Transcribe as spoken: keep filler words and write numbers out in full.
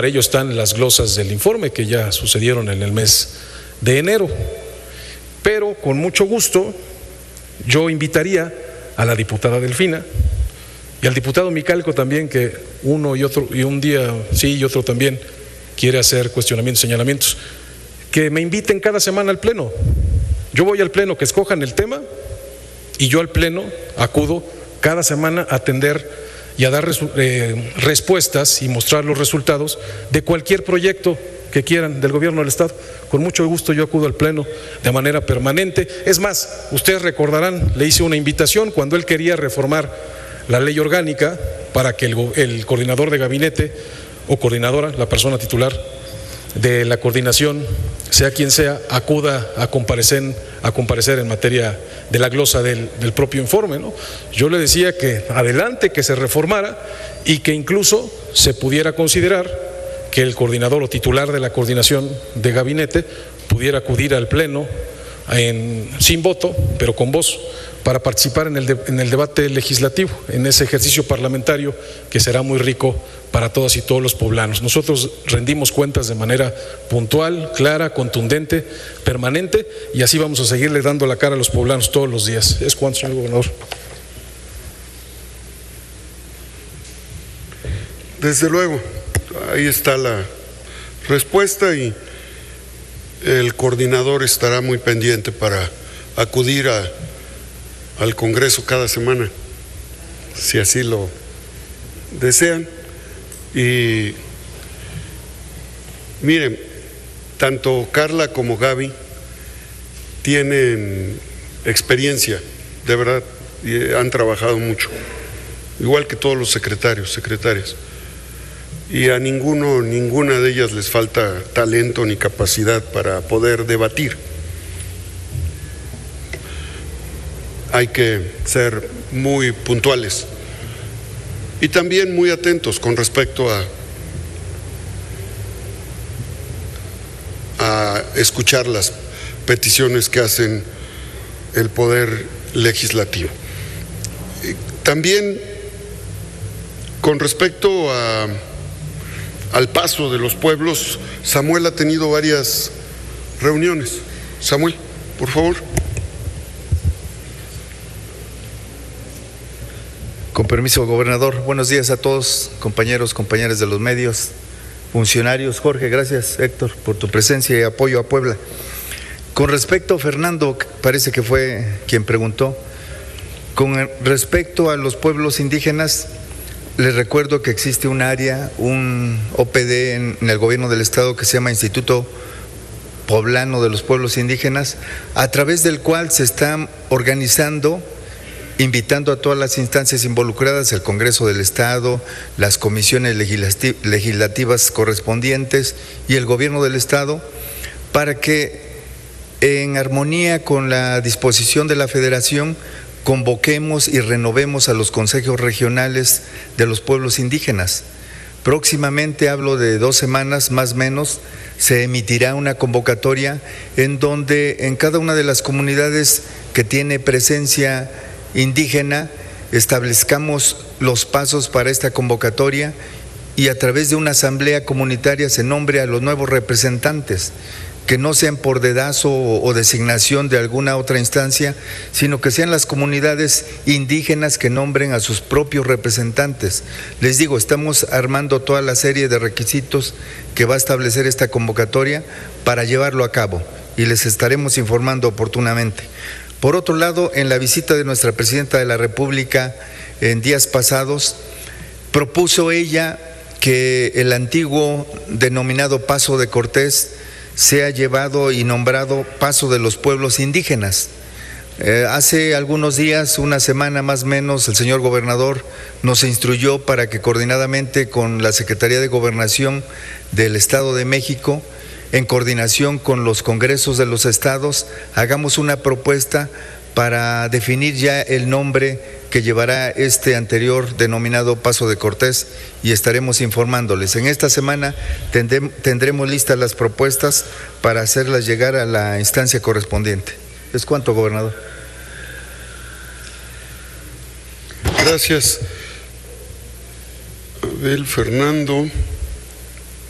para ello están las glosas del informe que ya sucedieron en el mes de enero. Pero con mucho gusto yo invitaría a la diputada Delfina y al diputado Micalco también, que uno y otro, y un día sí y otro también quiere hacer cuestionamientos, señalamientos, que me inviten cada semana al pleno. Yo voy al pleno, que escojan el tema, y yo al pleno acudo cada semana a atender y a dar eh, respuestas y mostrar los resultados de cualquier proyecto que quieran del gobierno del Estado. Con mucho gusto yo acudo al pleno de manera permanente. Es más, ustedes recordarán, le hice una invitación cuando él quería reformar la ley orgánica para que el, el coordinador de gabinete o coordinadora, la persona titular de la coordinación, sea quien sea, acuda a comparecer, a comparecer en materia de la glosa del, del propio informe, ¿no? Yo le decía que adelante, que se reformara y que incluso se pudiera considerar que el coordinador o titular de la coordinación de gabinete pudiera acudir al pleno en, sin voto, pero con voz, para participar en el, de, en el debate legislativo, en ese ejercicio parlamentario que será muy rico para todas y todos los poblanos. Nosotros rendimos cuentas de manera puntual, clara, contundente, permanente, y así vamos a seguirle dando la cara a los poblanos todos los días. Es cuanto, señor gobernador. Desde luego, ahí está la respuesta y el coordinador estará muy pendiente para acudir a, al Congreso cada semana, si así lo desean. Y miren, tanto Carla como Gaby tienen experiencia, de verdad, y han trabajado mucho, igual que todos los secretarios, secretarias. Y a ninguno, ninguna de ellas les falta talento ni capacidad para poder debatir. Hay que ser muy puntuales y también muy atentos con respecto a, a escuchar las peticiones que hacen el Poder Legislativo. Y también con respecto a, al paso de los pueblos, Samuel ha tenido varias reuniones. Samuel, por favor. Con permiso, gobernador. Buenos días a todos, compañeros, compañeras de los medios, funcionarios. Jorge, gracias, Héctor, por tu presencia y apoyo a Puebla. Con respecto, Fernando, parece que fue quien preguntó, con respecto a los pueblos indígenas, les recuerdo que existe un área, un O P D en, en el gobierno del Estado que se llama Instituto Poblano de los Pueblos Indígenas, a través del cual se están organizando, invitando a todas las instancias involucradas, el Congreso del Estado, las comisiones legislativas correspondientes y el Gobierno del Estado, para que en armonía con la disposición de la Federación convoquemos y renovemos a los consejos regionales de los pueblos indígenas. Próximamente, hablo de dos semanas más o menos, se emitirá una convocatoria en donde en cada una de las comunidades que tiene presencia indígena establezcamos los pasos para esta convocatoria y a través de una asamblea comunitaria se nombre a los nuevos representantes, que no sean por dedazo o, o designación de alguna otra instancia, sino que sean las comunidades indígenas que nombren a sus propios representantes. Les digo, estamos armando toda la serie de requisitos que va a establecer esta convocatoria para llevarlo a cabo y les estaremos informando oportunamente. Por otro lado, en la visita de nuestra Presidenta de la República en días pasados, propuso ella que el antiguo denominado Paso de Cortés sea llevado y nombrado Paso de los Pueblos Indígenas. Eh, hace algunos días, una semana más o menos, el señor gobernador nos instruyó para que coordinadamente con la Secretaría de Gobernación del Estado de México, en coordinación con los congresos de los estados, hagamos una propuesta para definir ya el nombre que llevará este anterior denominado Paso de Cortés y estaremos informándoles. En esta semana tendremos listas las propuestas para hacerlas llegar a la instancia correspondiente. ¿Es cuánto, gobernador? Gracias. Abel, Fernando.